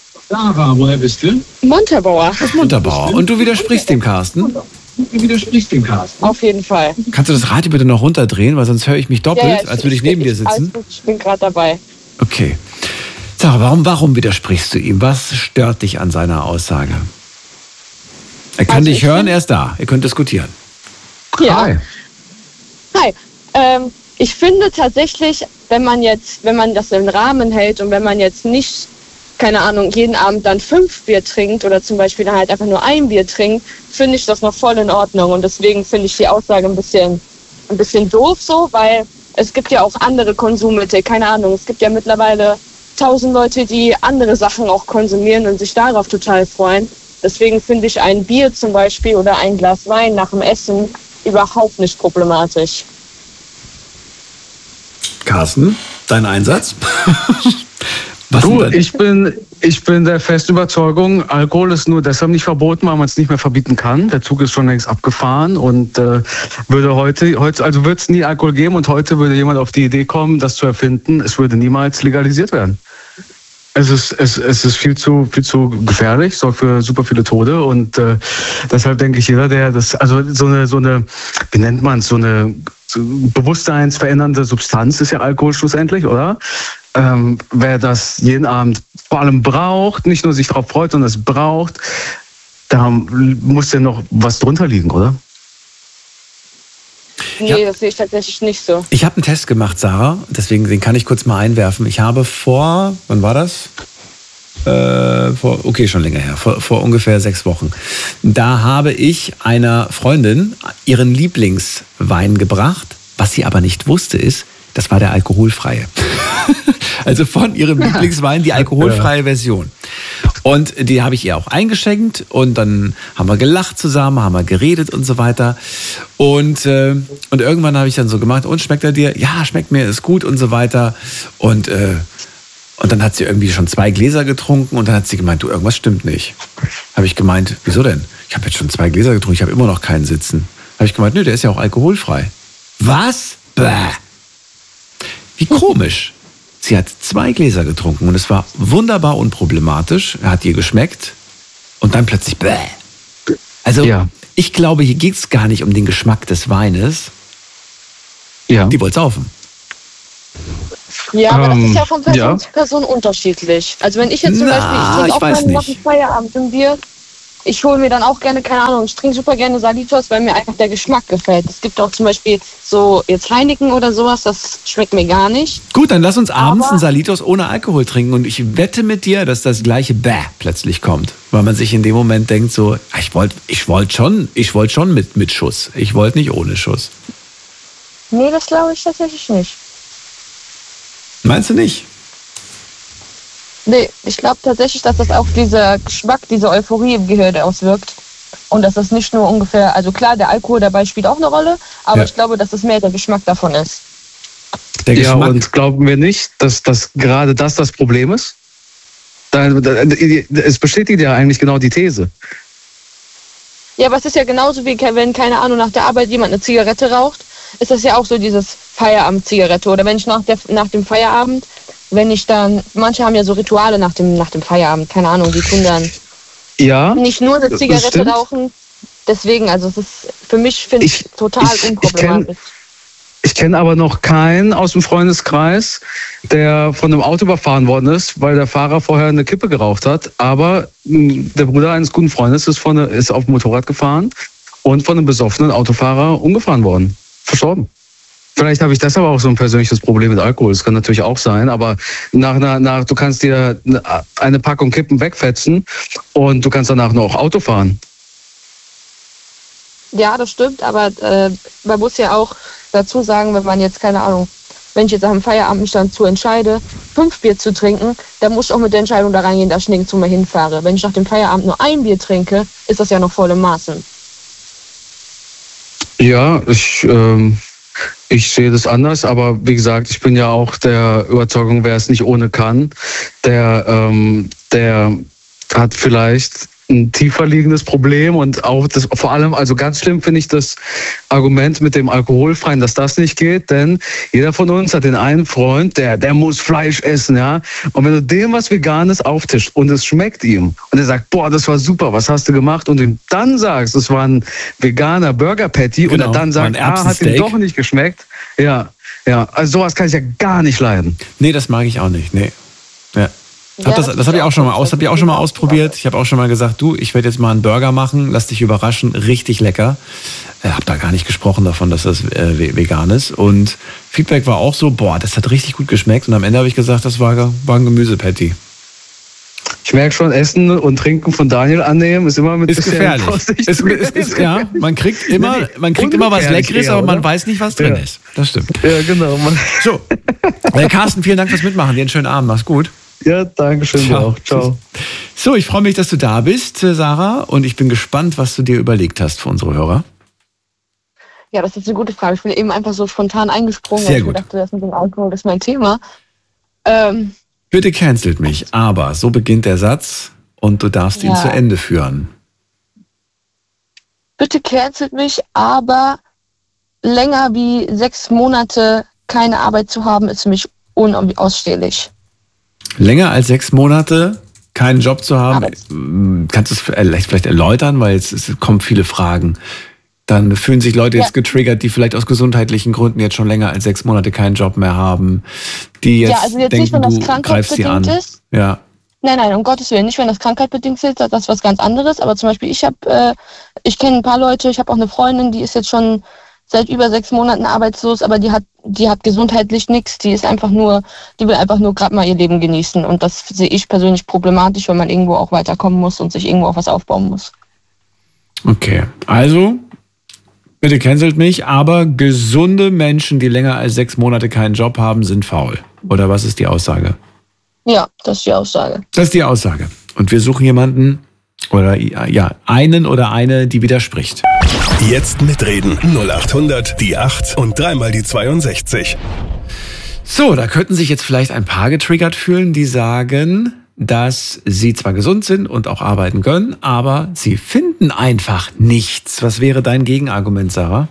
Montabaur. Aus Montabaur. Und du widersprichst dem Carsten? Auf jeden Fall. Kannst du das Radio bitte noch runterdrehen, weil sonst höre ich mich doppelt, als würde ich neben dir sitzen? Ich bin gerade dabei. Okay. Sarah, warum widersprichst du ihm? Was stört dich an seiner Aussage? Er kann dich hören, er ist da. Ihr könnt diskutieren. Ja. Hi. Ich finde tatsächlich, wenn man das im Rahmen hält und wenn man jetzt nicht, keine Ahnung, jeden Abend dann 5 Bier trinkt oder zum Beispiel dann halt einfach nur ein Bier trinkt, finde ich das noch voll in Ordnung. Und deswegen finde ich die Aussage ein bisschen doof so, weil es gibt ja auch andere Konsummittel, keine Ahnung. Es gibt ja mittlerweile 1000 Leute, die andere Sachen auch konsumieren und sich darauf total freuen. Deswegen finde ich ein Bier zum Beispiel oder ein Glas Wein nach dem Essen überhaupt nicht problematisch. Carsten, dein Einsatz? Ich bin der festen Überzeugung, Alkohol ist nur deshalb nicht verboten, weil man es nicht mehr verbieten kann. Der Zug ist schon längst abgefahren und würde es nie Alkohol geben und heute würde jemand auf die Idee kommen, das zu erfinden. Es würde niemals legalisiert werden. Es ist viel zu gefährlich, sorgt für super viele Tode und deshalb denke ich, jeder, der das, also so eine, wie nennt man es, so eine bewusstseinsverändernde Substanz ist ja Alkohol schlussendlich, oder? Wer das jeden Abend vor allem braucht, nicht nur sich darauf freut, sondern es braucht, da muss ja noch was drunter liegen, oder? Nee, das sehe ich tatsächlich nicht so. Ich habe einen Test gemacht, Sarah, deswegen den kann ich kurz mal einwerfen. Ich habe wann war das? Schon länger her, vor ungefähr 6 Wochen. Da habe ich einer Freundin ihren Lieblingswein gebracht. Was sie aber nicht wusste ist, das war der alkoholfreie. Also von ihrem Lieblingswein die alkoholfreie Version. Und die habe ich ihr auch eingeschenkt und dann haben wir gelacht zusammen, haben wir geredet und so weiter. Und irgendwann habe ich dann so gemacht, und schmeckt er dir? Ja, schmeckt mir, ist gut und so weiter. Und dann hat sie irgendwie schon 2 Gläser getrunken und dann hat sie gemeint, du, irgendwas stimmt nicht. Habe ich gemeint, wieso denn? Ich habe jetzt schon 2 Gläser getrunken, ich habe immer noch keinen Sitzen. Habe ich gemeint, nö, der ist ja auch alkoholfrei. Was? Bäh. Wie komisch. Sie hat 2 Gläser getrunken und es war wunderbar unproblematisch. Er hat ihr geschmeckt und dann plötzlich bäh. Also Ich glaube, hier geht es gar nicht um den Geschmack des Weines. Ja. Die wollen saufen. Ja, aber das ist ja von Person zu Person unterschiedlich. Also wenn ich jetzt zum Beispiel, ich trinke auch gerne nach dem Feierabend ein Bier, ich hole mir dann auch gerne, keine Ahnung, ich trinke super gerne Salitos, weil mir einfach der Geschmack gefällt. Es gibt auch zum Beispiel so jetzt Heineken oder sowas, das schmeckt mir gar nicht. Gut, dann lass uns abends einen Salitos ohne Alkohol trinken und ich wette mit dir, dass das gleiche Bäh plötzlich kommt. Weil man sich in dem Moment denkt so, ich wollte schon mit Schuss. Ich wollte nicht ohne Schuss. Nee, das glaube ich tatsächlich nicht. Meinst du nicht? Nee, ich glaube tatsächlich, dass das auch dieser Geschmack, diese Euphorie im Gehirn auswirkt. Und dass das nicht nur ungefähr, also klar, der Alkohol dabei spielt auch eine Rolle, aber ich glaube, dass es mehr der Geschmack davon ist. Ja, und glauben wir nicht, dass das gerade das Problem ist? Es bestätigt ja eigentlich genau die These. Ja, aber es ist ja genauso wie, wenn, keine Ahnung, nach der Arbeit jemand eine Zigarette raucht, ist das ja auch so dieses Feierabend-Zigarette. Oder wenn ich nach dem Feierabend, wenn ich dann, manche haben ja so Rituale nach dem Feierabend, keine Ahnung, die tun dann nicht nur eine Zigarette rauchen. Deswegen, also es ist für mich, finde ich, total unproblematisch. Ich kenne aber noch keinen aus dem Freundeskreis, der von einem Auto überfahren worden ist, weil der Fahrer vorher eine Kippe geraucht hat. Aber der Bruder eines guten Freundes ist auf dem Motorrad gefahren und von einem besoffenen Autofahrer umgefahren worden. Verstorben. Vielleicht habe ich deshalb auch so ein persönliches Problem mit Alkohol. Das kann natürlich auch sein, aber du kannst dir eine Packung Kippen wegfetzen und du kannst danach noch Auto fahren. Ja, das stimmt, aber man muss ja auch dazu sagen, wenn man jetzt, keine Ahnung, wenn ich jetzt am Feierabend mich dann dazu entscheide, 5 Bier zu trinken, dann muss ich auch mit der Entscheidung da reingehen, dass ich nirgends zu mir hinfahre. Wenn ich nach dem Feierabend nur 1 Bier trinke, ist das ja noch voll im Maßen. Ja, ich sehe das anders, aber wie gesagt, ich bin ja auch der Überzeugung, wer es nicht ohne kann, der hat vielleicht ein tiefer liegendes Problem und auch das, vor allem, also ganz schlimm finde ich das Argument mit dem Alkoholfreien, dass das nicht geht, denn jeder von uns hat den einen Freund, der muss Fleisch essen, ja, und wenn du dem was Veganes auftischst und es schmeckt ihm und er sagt, boah, das war super, was hast du gemacht, und ihm dann sagst, es war ein veganer Burger Patty, und er dann sagt, hat ihm doch nicht geschmeckt, ja, also sowas kann ich ja gar nicht leiden. Nee, das mag ich auch nicht, nee, ja. Das habe ich auch schon mal ausprobiert. Ich habe auch schon mal gesagt, du, ich werde jetzt mal einen Burger machen, lass dich überraschen, richtig lecker. Habe da gar nicht gesprochen davon, dass das vegan ist. Und Feedback war auch so, boah, das hat richtig gut geschmeckt. Und am Ende habe ich gesagt, das war ein Gemüsepatty. Ich merke schon, Essen und Trinken von Daniel annehmen ist immer mit ist gefährlich. Ja, man kriegt immer was Leckeres, aber man weiß nicht, was drin ist. Das stimmt. Ja, genau. So, Carsten, vielen Dank fürs Mitmachen. Dir einen schönen Abend. Mach's gut. Ja, danke schön. Auch. Ciao. So, ich freue mich, dass du da bist, Sarah, und ich bin gespannt, was du dir überlegt hast für unsere Hörer. Ja, das ist eine gute Frage. Ich bin eben einfach so spontan eingesprungen, weil ich dachte, das mit dem Alkohol ist mein Thema. Bitte cancelt mich, aber so beginnt der Satz und du darfst ihn zu Ende führen. Bitte cancelt mich, aber länger wie 6 Monate keine Arbeit zu haben, ist für mich unausstehlich. Länger als 6 Monate keinen Job zu haben, kannst du es vielleicht erläutern, weil es kommen viele Fragen. Dann fühlen sich Leute jetzt getriggert, die vielleicht aus gesundheitlichen Gründen jetzt schon länger als 6 Monate keinen Job mehr haben, die jetzt, also jetzt denken, nicht, wenn das du greifst sie an. Ist. Ja. Nein, um Gottes Willen, nicht, wenn das krankheitbedingt ist, das ist was ganz anderes. Aber zum Beispiel, ich kenne ein paar Leute, ich habe auch eine Freundin, die ist jetzt schon seit über 6 Monaten arbeitslos, aber die hat gesundheitlich nichts. Die will einfach nur gerade mal ihr Leben genießen. Und das sehe ich persönlich problematisch, wenn man irgendwo auch weiterkommen muss und sich irgendwo auch was aufbauen muss. Okay, also bitte cancelt mich, aber gesunde Menschen, die länger als 6 Monate keinen Job haben, sind faul. Oder was ist die Aussage? Ja, das ist die Aussage. Das ist die Aussage. Und wir suchen jemanden oder einen oder eine, die widerspricht. Jetzt mitreden. 0800 die 8 und 3 mal die 62. So, da könnten sich jetzt vielleicht ein paar getriggert fühlen, die sagen, dass sie zwar gesund sind und auch arbeiten können, aber sie finden einfach nichts. Was wäre dein Gegenargument, Sarah?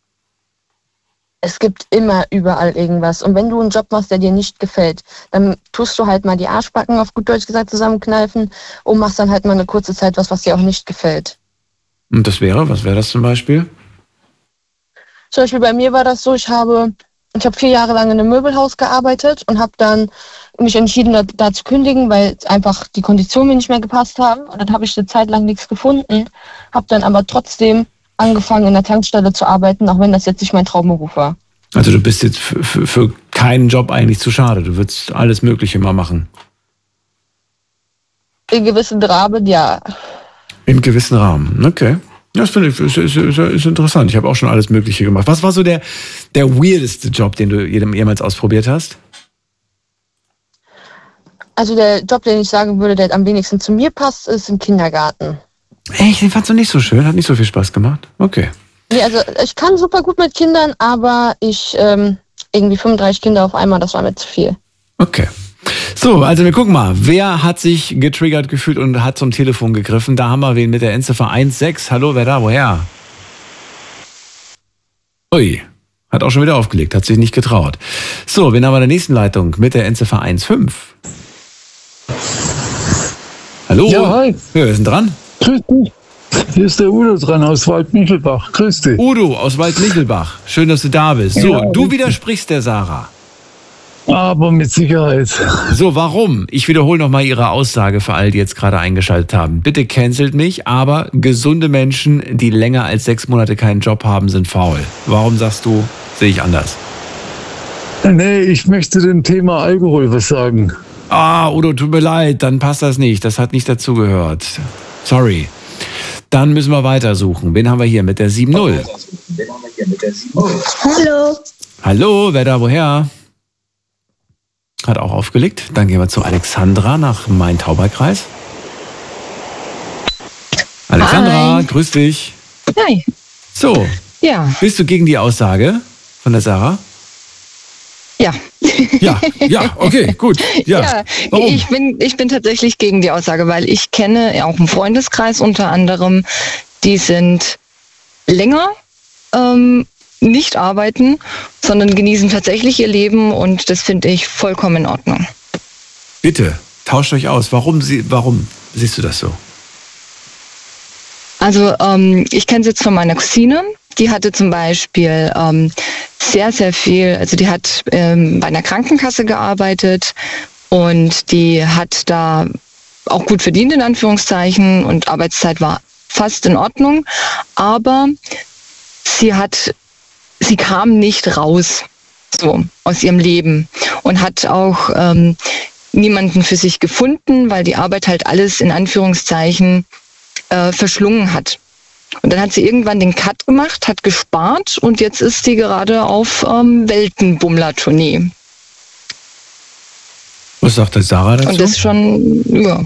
Es gibt immer überall irgendwas. Und wenn du einen Job machst, der dir nicht gefällt, dann tust du halt mal die Arschbacken, auf gut Deutsch gesagt, zusammenkneifen und machst dann halt mal eine kurze Zeit was dir auch nicht gefällt. Und das wäre, was wäre das zum Beispiel? Zum Beispiel bei mir war das so, ich habe 4 Jahre lang in einem Möbelhaus gearbeitet und habe dann mich entschieden, da zu kündigen, weil einfach die Konditionen mir nicht mehr gepasst haben. Und dann habe ich eine Zeit lang nichts gefunden, habe dann aber trotzdem angefangen, in der Tankstelle zu arbeiten, auch wenn das jetzt nicht mein Traumberuf war. Also du bist jetzt für keinen Job eigentlich zu schade. Du würdest alles Mögliche mal machen. In gewissen Rahmen, ja. In gewissen Rahmen, okay. Das finde ich ist interessant. Ich habe auch schon alles Mögliche gemacht. Was war so der weirdeste Job, den du jemals ausprobiert hast? Also der Job, den ich sagen würde, der am wenigsten zu mir passt, ist im Kindergarten. Echt? Den fandst du nicht so schön? Hat nicht so viel Spaß gemacht? Okay. Nee, also ich kann super gut mit Kindern, aber irgendwie 35 Kinder auf einmal, das war mir zu viel. Okay. So, also wir gucken mal, wer hat sich getriggert gefühlt und hat zum Telefon gegriffen? Da haben wir wen mit der Endziffer 16. Hallo, wer da? Woher? Ui, hat auch schon wieder aufgelegt, hat sich nicht getraut. So, wen haben wir in der nächsten Leitung mit der Endziffer 15? Hallo? Ja, hi. Wer ist denn dran? Grüß dich. Hier ist der Udo dran aus Waldmichelbach. Grüß dich. Udo aus Waldmichelbach. Schön, dass du da bist. So, Ja, du widersprichst der Sarah. Aber mit Sicherheit. So, warum? Ich wiederhole nochmal Ihre Aussage für all die jetzt gerade eingeschaltet haben. Bitte cancelt mich, aber gesunde Menschen, die länger als 6 Monate keinen Job haben, sind faul. Warum sagst du, sehe ich anders? Nee, ich möchte dem Thema Alkohol was sagen. Ah, Udo, tut mir leid, dann passt das nicht. Das hat nicht dazugehört. Sorry. Dann müssen wir weitersuchen. Wen haben wir hier mit der 7-0? Hallo. Hallo, wer da, woher? Hat auch aufgelegt. Dann gehen wir zu Alexandra nach Main-Tauber-Kreis. Alexandra, Hi. grüß dich. Hi. So, Ja. bist du gegen die Aussage von der Sarah? Ja. Ja, okay, gut. Ja. Warum? Ich bin tatsächlich gegen die Aussage, weil ich kenne auch einen Freundeskreis unter anderem, die sind länger nicht arbeiten, sondern genießen tatsächlich ihr Leben und das finde ich vollkommen in Ordnung. Bitte, tauscht euch aus. Warum siehst du das so? Also ich kenne es jetzt von meiner Cousine, die hatte zum Beispiel sehr, sehr viel, also die hat bei einer Krankenkasse gearbeitet und die hat da auch gut verdient in Anführungszeichen und Arbeitszeit war fast in Ordnung, aber sie kam nicht raus so aus ihrem Leben und hat auch niemanden für sich gefunden, weil die Arbeit halt alles in Anführungszeichen verschlungen hat. Und dann hat sie irgendwann den Cut gemacht, hat gespart und jetzt ist sie gerade auf Weltenbummler-Tournee. Was sagt der Sarah dazu? Und das schon, ja.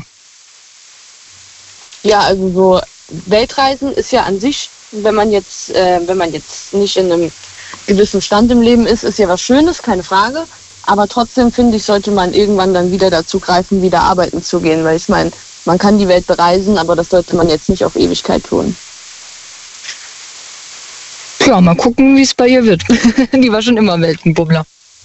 Ja, also so Weltreisen ist ja an sich, wenn man jetzt nicht in einem gewissen Stand im Leben ist ja was Schönes, keine Frage. Aber trotzdem finde ich, sollte man irgendwann dann wieder dazu greifen, wieder arbeiten zu gehen. Weil ich meine, man kann die Welt bereisen, aber das sollte man jetzt nicht auf Ewigkeit tun. Ja, mal gucken, wie es bei ihr wird. Die war schon immer Weltenbummler.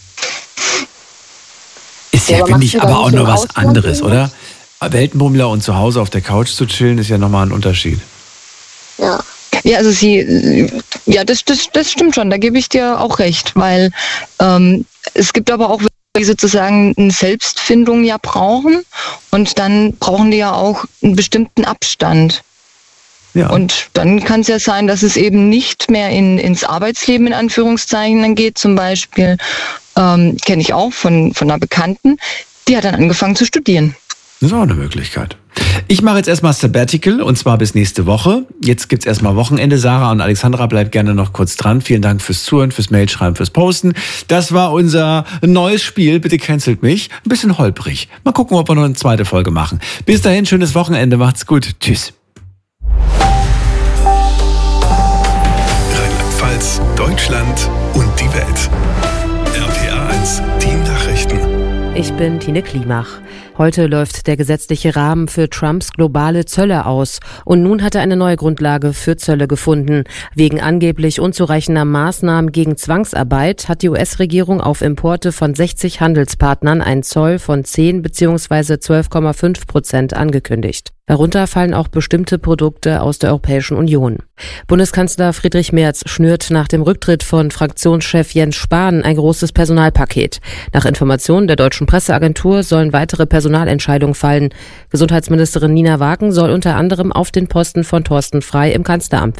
Ist ja, finde ich, aber auch noch was anderes, oder? Weltenbummler und zu Hause auf der Couch zu chillen, ist ja nochmal ein Unterschied. Ja. Ja, also das stimmt schon, da gebe ich dir auch recht, weil es gibt aber auch, die sozusagen eine Selbstfindung ja brauchen und dann brauchen die ja auch einen bestimmten Abstand. Ja. Und dann kann es ja sein, dass es eben nicht mehr ins Arbeitsleben in Anführungszeichen dann geht. Zum Beispiel kenne ich auch von einer Bekannten, die hat dann angefangen zu studieren. Das ist auch eine Möglichkeit. Ich mache jetzt erstmal Sabbatical und zwar bis nächste Woche. Jetzt gibt's erstmal Wochenende. Sarah und Alexandra, bleibt gerne noch kurz dran. Vielen Dank fürs Zuhören, fürs Mailschreiben, fürs Posten. Das war unser neues Spiel. Bitte cancelt mich. Ein bisschen holprig. Mal gucken, ob wir noch eine zweite Folge machen. Bis dahin, schönes Wochenende. Macht's gut. Tschüss. Rheinland-Pfalz, Deutschland und die Welt. RPA 1, die Nachrichten. Ich bin Tine Klimach. Heute läuft der gesetzliche Rahmen für Trumps globale Zölle aus. Und nun hat er eine neue Grundlage für Zölle gefunden. Wegen angeblich unzureichender Maßnahmen gegen Zwangsarbeit hat die US-Regierung auf Importe von 60 Handelspartnern einen Zoll von 10 bzw. 12,5% angekündigt. Darunter fallen auch bestimmte Produkte aus der Europäischen Union. Bundeskanzler Friedrich Merz schnürt nach dem Rücktritt von Fraktionschef Jens Spahn ein großes Personalpaket. Nach Informationen der Deutschen Presseagentur sollen weitere Personalentscheidungen fallen. Gesundheitsministerin Nina Wagen soll unter anderem auf den Posten von Thorsten Frey im Kanzleramt